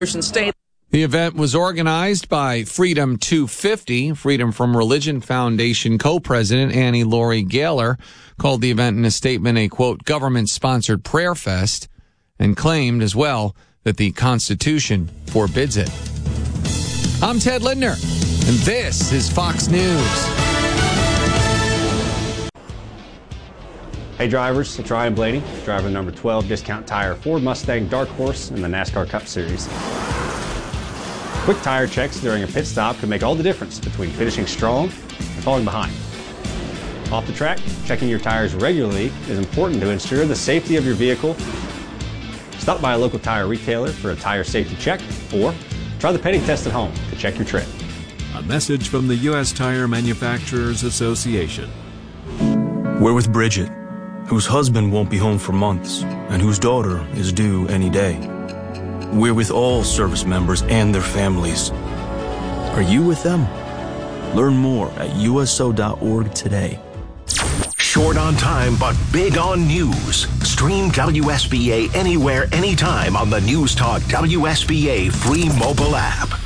State. The event was organized by Freedom 250. Freedom from Religion Foundation co-president Annie Laurie Gaylor called the event in a statement a, quote, government-sponsored prayer fest, and claimed as well that the Constitution forbids it. I'm Ted Lindner, and this is Fox News. Hey drivers, it's Ryan Blaney, driver number 12 Discount Tire Ford Mustang Dark Horse in the NASCAR Cup Series. Quick tire checks during a pit stop can make all the difference between finishing strong and falling behind. Off the track, checking your tires regularly is important to ensure the safety of your vehicle. Stop by a local tire retailer for a tire safety check, or try the petting test at home to check your tread. A message from the U.S. Tire Manufacturers Association. We're with Bridget, whose husband won't be home for months and whose daughter is due any day. We're with all service members and their families. Are you with them? Learn more at USO.org today. Short on time, but big on news. Stream WSBA anywhere, anytime on the News Talk WSBA free mobile app.